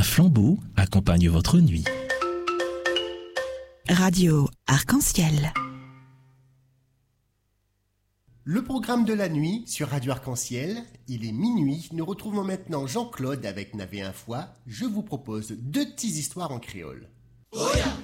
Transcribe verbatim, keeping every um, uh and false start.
flambeau accompagne votre nuit. Radio Arc-en-Ciel. Le programme de la nuit sur Radio Arc-en-Ciel, il est minuit. Nous retrouvons maintenant Jean-Claude avec Navé un fois. Je vous propose deux petites histoires en créole. Oh yeah.